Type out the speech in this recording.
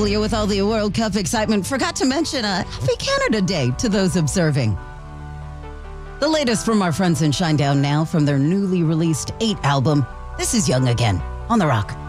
With all the World Cup excitement, forgot to mention a Happy Canada Day to those observing. The latest from our friends in Shinedown Now from their newly released 8 album. This is Young Again on The Rock.